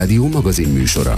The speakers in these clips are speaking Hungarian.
Rádió magazin műsora.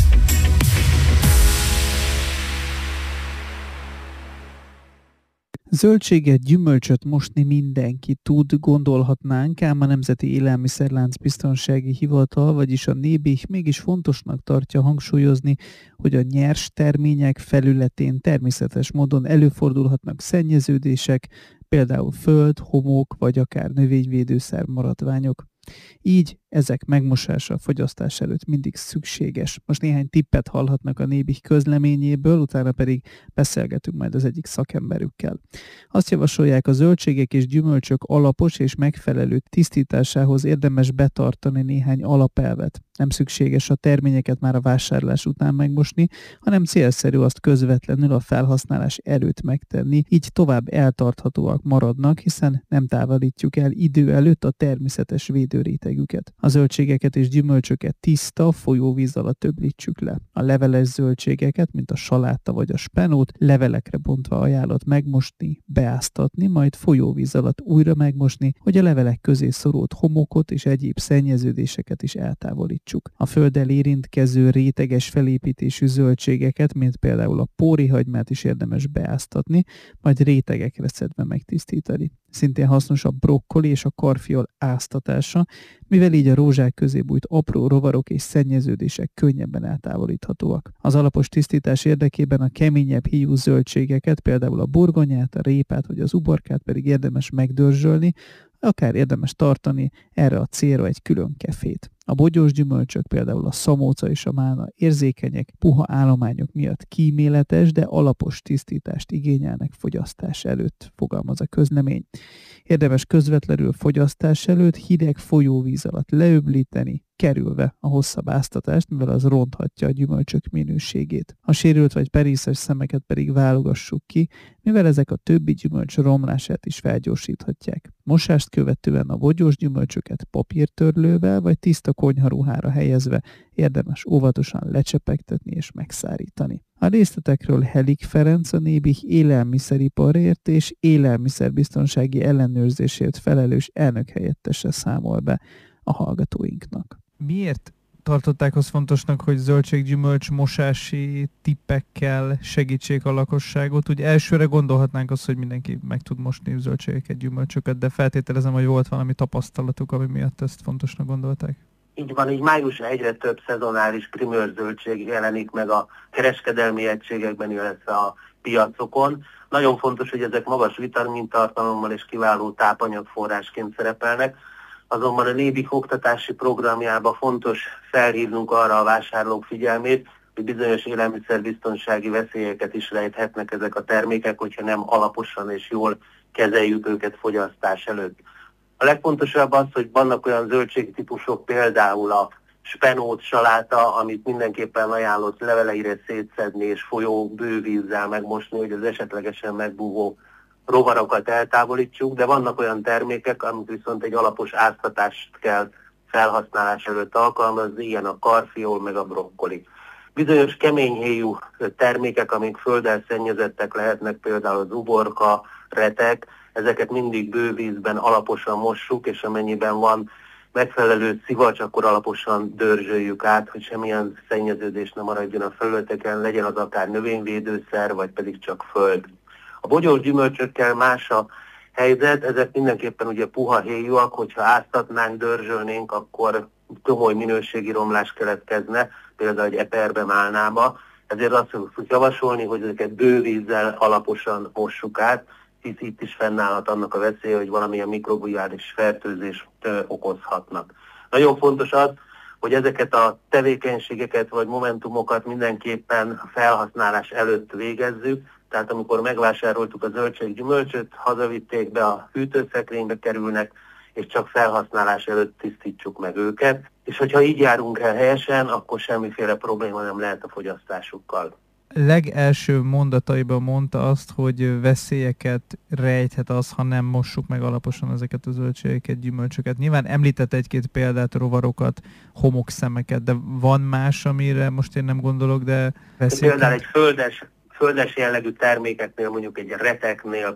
Zöldséget, gyümölcsöt mosni mindenki tud, gondolhatnánk, ám a Nemzeti Élelmiszerlánc Biztonsági Hivatal, vagyis a NÉBIH mégis fontosnak tartja hangsúlyozni, hogy a nyers termények felületén természetes módon előfordulhatnak szennyeződések, például föld, homok vagy akár növényvédőszer maradványok. Így ezek megmosása, fogyasztás előtt mindig szükséges. Most néhány tippet hallhatnak a NÉBIH közleményéből, utána pedig beszélgetünk majd az egyik szakemberükkel. Azt javasolják, a zöldségek és gyümölcsök alapos és megfelelő tisztításához érdemes betartani néhány alapelvet. Nem szükséges a terményeket már a vásárlás után megmosni, hanem célszerű azt közvetlenül a felhasználás előtt megtenni, így tovább eltarthatóak maradnak, hiszen nem távolítjuk el idő előtt a természetes védőrétegüket. A zöldségeket és gyümölcsöket tiszta folyóvíz alatt öblítsük le. A leveles zöldségeket, mint a saláta vagy a spenót, levelekre bontva ajánlott megmosni, beáztatni, majd folyóvíz alatt újra megmosni, hogy a levelek közé szorult homokot és egyéb szennyeződéseket is eltávolítsuk. A földdel érintkező réteges felépítésű zöldségeket, mint például a pórihagymát is érdemes beáztatni, majd rétegekre szedve megtisztítani. Szintén hasznos a brokkoli és a karfiol áztatása, mivel így a rózsák közé bújt apró rovarok és szennyeződések könnyebben eltávolíthatóak. Az alapos tisztítás érdekében a keményebb híjú zöldségeket, például a burgonyát, a répát vagy az uborkát pedig érdemes megdörzsölni, akár érdemes tartani erre a célra egy külön kefét. A bogyós gyümölcsök, például a szamóca és a málna érzékenyek, puha állományok miatt kíméletes, de alapos tisztítást igényelnek fogyasztás előtt, fogalmaz a közlemény. Érdemes közvetlenül fogyasztás előtt hideg folyóvíz alatt leöblíteni, kerülve a hosszabb áztatást, mivel az ronthatja a gyümölcsök minőségét. A sérült vagy perészes szemeket pedig válogassuk ki, mivel ezek a többi gyümölcs romlását is felgyorsíthatják. Mosást követően a bogyós gyümölcsöket papírtörlővel vagy tiszta konyharuhára helyezve érdemes óvatosan lecsepegtetni és megszárítani. A részletekről Helik Ferenc, a NÉBIH élelmiszeriparért és élelmiszerbiztonsági ellenőrzésért felelős elnökhelyettese számol be a hallgatóinknak. Miért tartották azt fontosnak, hogy zöldséggyümölcs mosási tippekkel segítsék a lakosságot? Ugye elsőre gondolhatnánk azt, hogy mindenki meg tud mosni zöldségeket, gyümölcsöket, de feltételezem, hogy volt valami tapasztalatuk, ami miatt ezt fontosnak gondolták. Így van, így májusra egyre több szezonális primőr zöldség jelenik meg a kereskedelmi egységekben, illetve a piacokon. Nagyon fontos, hogy ezek magas vitamintartalommal és kiváló tápanyagforrásként szerepelnek. Azonban a NÉBIH oktatási programjában fontos felhívnunk arra a vásárlók figyelmét, hogy bizonyos élelmiszerbiztonsági veszélyeket is rejthetnek ezek a termékek, hogyha nem alaposan és jól kezeljük őket fogyasztás előtt. A legfontosabb az, hogy vannak olyan zöldségtípusok, például a spenót, saláta, amit mindenképpen ajánlott leveleire szétszedni és folyó bővízzel megmosni, hogy az esetlegesen megbúvó rovarokat eltávolítsuk, de vannak olyan termékek, amik viszont egy alapos áztatást kell felhasználás előtt alkalmazni, ilyen a karfiol meg a brokkoli. Bizonyos keményhéjú termékek, amik földdel szennyezettek lehetnek, például az uborka, retek, ezeket mindig bővízben alaposan mossuk, és amennyiben van megfelelő szivacs, akkor alaposan dörzsöljük át, hogy semmilyen szennyeződés ne maradjon a felületeken, legyen az akár növényvédőszer, vagy pedig csak föld. A bogyós gyümölcsökkel más a helyzet, ezek mindenképpen ugye puha héjúak, hogyha áztatnánk, dörzsölnénk, akkor komoly minőségi romlás keletkezne, például egy eperbe, málnába. Ezért azt fogjuk javasolni, hogy ezeket bővízzel alaposan mossuk át, hisz itt is fennállhat annak a veszélye, hogy valamilyen mikrobiális fertőzést okozhatnak. Nagyon fontos az, hogy ezeket a tevékenységeket vagy momentumokat mindenképpen felhasználás előtt végezzük, tehát amikor megvásároltuk a zöldséggyümölcsöt, hazavitték be, a hűtőszekrénybe kerülnek, és csak felhasználás előtt tisztítsuk meg őket. És hogyha így járunk el helyesen, akkor semmiféle probléma nem lehet a fogyasztásukkal. Legelső mondataiban mondta azt, hogy veszélyeket rejthet az, ha nem mossuk meg alaposan ezeket a zöldségeket, gyümölcsöket. Nyilván említett egy-két példát, rovarokat, homokszemeket, de van más, amire most én nem gondolok, de veszélyeket... Például egy földes jellegű termékeknél, mondjuk egy reteknél,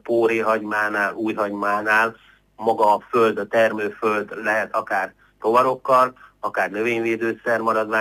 pórihagymánál, újhagymánál maga a föld, a termőföld lehet akár rovarokkal, akár növényvédőszer maradvány,